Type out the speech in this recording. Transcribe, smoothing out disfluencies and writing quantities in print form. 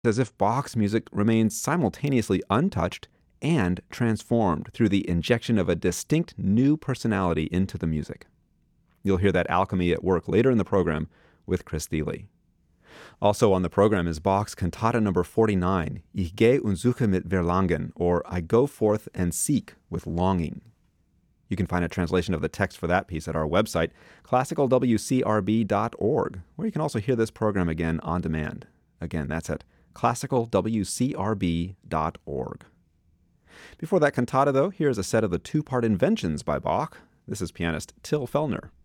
as if Bach's music remains simultaneously untouched and transformed through the injection of a distinct new personality into the music. You'll hear that alchemy at work later in the program with Chris Thile. Also on the program is Bach's Cantata No. 49, Ich gehe und suche mit Verlangen, or I Go Forth and Seek with Longing. You can find a translation of the text for that piece at our website, classicalwcrb.org, where you can also hear this program again on demand. Again, that's at classicalwcrb.org. Before that cantata, though, here's a set of the two-part Inventions by Bach. This is pianist Till Fellner.